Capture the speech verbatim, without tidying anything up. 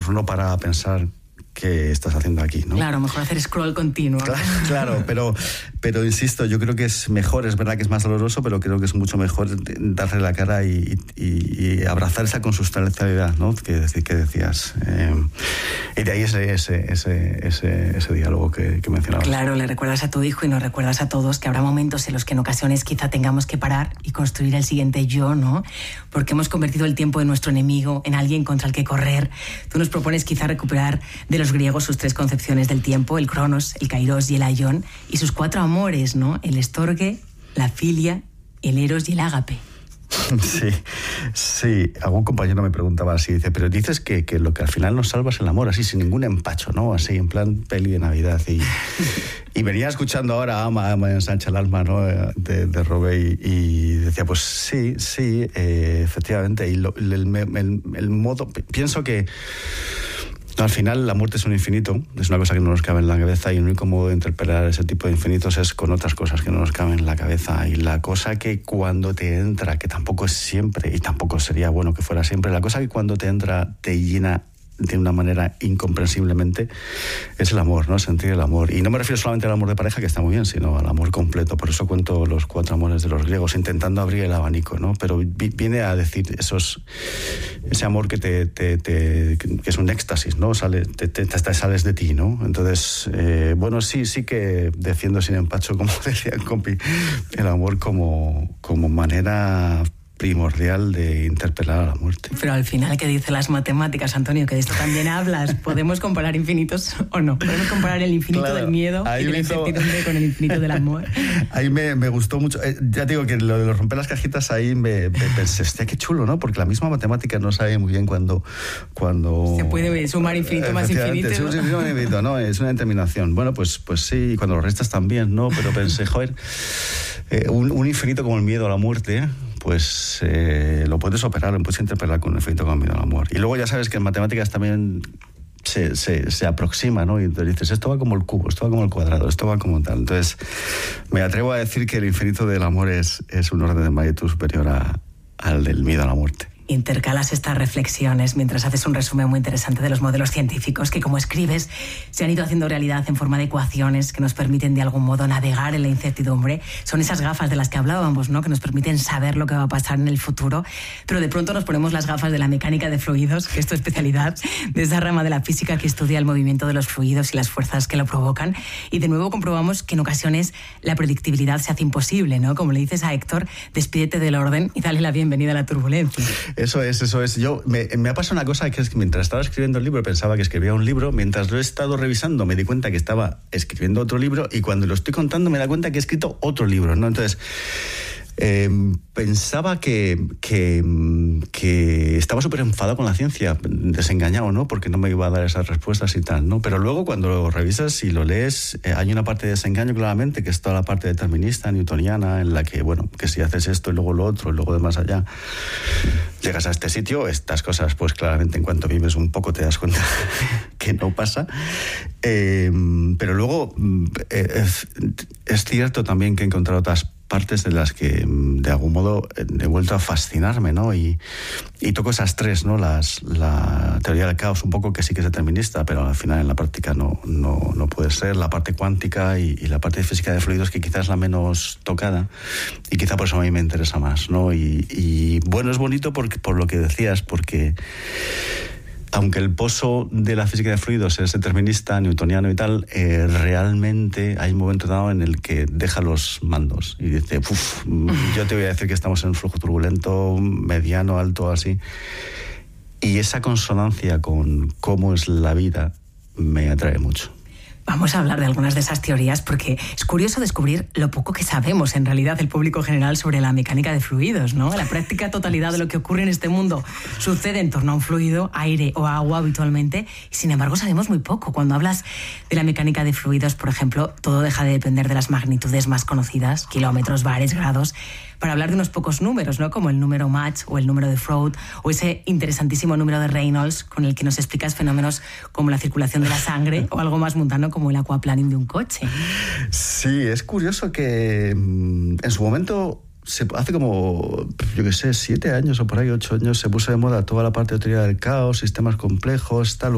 no para a pensar qué estás haciendo aquí, ¿no? Claro, mejor hacer scroll continuo. Claro, claro, pero, pero insisto, yo creo que es mejor, es verdad que es más doloroso, pero creo que es mucho mejor darle la cara y, y, y abrazar esa consustancialidad, ¿no? Que, que decías. Eh, y de ahí ese, ese, ese, ese, ese diálogo que, que mencionabas. Claro, le recuerdas a tu hijo y nos recuerdas a todos que habrá momentos en los que en ocasiones quizá tengamos que parar y construir el siguiente yo, ¿no? Porque hemos convertido el tiempo de nuestro enemigo en alguien contra el que correr. Tú nos propones quizá recuperar de los griegos sus tres concepciones del tiempo, el cronos, el kairos y el aion, y sus cuatro amores, ¿no? El estorge, la filia, el eros y el ágape. Sí, sí. Algún compañero me preguntaba así, dice, pero dices que, que lo que al final nos salva es el amor, así sin ningún empacho, ¿no? Así en plan peli de Navidad. Y, y venía escuchando ahora Ama, Ama ensancha el alma, ¿no? De, de Robey, y decía, pues sí, sí, eh, efectivamente. Y lo, el, el, el modo, pienso que al final la muerte es un infinito, es una cosa que no nos cabe en la cabeza, y el único modo de interpelar ese tipo de infinitos es con otras cosas que no nos caben en la cabeza. Y la cosa que cuando te entra, que tampoco es siempre, y tampoco sería bueno que fuera siempre, la cosa que cuando te entra te llena de una manera incomprensiblemente, es el amor, ¿no? Sentir el amor. Y no me refiero solamente al amor de pareja, que está muy bien, sino al amor completo. Por eso cuento los cuatro amores de los griegos, intentando abrir el abanico, ¿no? Pero viene a decir esos, ese amor que te, te, te que es un éxtasis, ¿no? Sale, te, te, te sales de ti, ¿no? Entonces, eh, bueno, sí, sí que defiendo sin empacho, como decía el compi, el amor como, como manera primordial de interpelar a la muerte. Pero al final, ¿qué dicen las matemáticas, Antonio? Que de esto también hablas. ¿Podemos comparar infinitos o no? ¿Podemos comparar el infinito claro, del miedo y de la incertidumbre con el infinito del amor? Ahí me, me gustó mucho. Eh, ya digo que lo de los romper las cajitas, ahí me, me pensé, hostia, qué chulo, ¿no? Porque la misma matemática no sabe muy bien cuando... cuando se puede sumar infinito más infinito, ¿no? Sí, sí, infinito, ¿no? Es una determinación. Bueno, pues, pues sí, y cuando lo restas también, ¿no? Pero pensé, joder, eh, un, un infinito como el miedo a la muerte, ¿eh? Pues eh, lo puedes operar, lo puedes interpelar con un efecto con miedo al amor. Y luego ya sabes que en matemáticas también se, se, se aproxima, ¿no? Y entonces dices, esto va como el cubo, esto va como el cuadrado, esto va como tal. Entonces me atrevo a decir que el infinito del amor es, es un orden de magnitud superior a, al del miedo a la muerte. Intercalas estas reflexiones mientras haces un resumen muy interesante de los modelos científicos que, como escribes, se han ido haciendo realidad en forma de ecuaciones que nos permiten de algún modo navegar en la incertidumbre. Son esas gafas de las que hablábamos, ¿no? Que nos permiten saber lo que va a pasar en el futuro, pero de pronto nos ponemos las gafas de la mecánica de fluidos, que es tu especialidad, de esa rama de la física que estudia el movimiento de los fluidos y las fuerzas que lo provocan, y de nuevo comprobamos que en ocasiones la predictibilidad se hace imposible, ¿no? Como le dices a Héctor, despídete del orden y dale la bienvenida a la turbulencia. Eso es, eso es. Yo me, me ha pasado una cosa, que es que mientras estaba escribiendo el libro pensaba que escribía un libro, mientras lo he estado revisando me di cuenta que estaba escribiendo otro libro, y cuando lo estoy contando me da cuenta que he escrito otro libro, ¿no? Entonces eh, pensaba que, que, que estaba súper enfadado con la ciencia, desengañado, ¿no? Porque no me iba a dar esas respuestas y tal, ¿no? Pero luego cuando lo revisas y lo lees, eh, hay una parte de desengaño claramente, que es toda la parte determinista, newtoniana, en la que, bueno, que si haces esto y luego lo otro y luego de más allá, llegas a este sitio, estas cosas, pues claramente en cuanto vives un poco te das cuenta que no pasa. Eh, pero luego eh, es, es cierto también que he encontrado otras partes de las que de algún modo he vuelto a fascinarme, ¿no? Y, y toco esas tres, ¿no? Las, la teoría del caos, un poco que sí que es determinista, pero al final en la práctica no, no, no puede ser. La parte cuántica y, y la parte de física de fluidos, que quizás es la menos tocada, y quizá por eso a mí me interesa más, ¿no? Y, y bueno, es bonito porque, por lo que decías, porque aunque el pozo de la física de fluidos es determinista, newtoniano y tal, eh, realmente hay un momento dado en el que deja los mandos y dice, uff, yo te voy a decir que estamos en un flujo turbulento, mediano, alto, así. Y esa consonancia con cómo es la vida me atrae mucho. Vamos a hablar de algunas de esas teorías porque es curioso descubrir lo poco que sabemos en realidad el público general sobre la mecánica de fluidos, ¿no? La práctica totalidad de lo que ocurre en este mundo sucede en torno a un fluido, aire o agua habitualmente, y sin embargo sabemos muy poco. Cuando hablas de la mecánica de fluidos, por ejemplo, todo deja de depender de las magnitudes más conocidas, kilómetros, bares, grados, para hablar de unos pocos números, ¿no? Como el número Mach o el número de Freud o ese interesantísimo número de Reynolds con el que nos explicas fenómenos como la circulación de la sangre o algo más mundano como el aquaplaning de un coche. Sí, es curioso que en su momento, se, hace como, yo qué sé, siete años o por ahí, ocho años, se puso de moda toda la parte de teoría del caos, sistemas complejos, tal.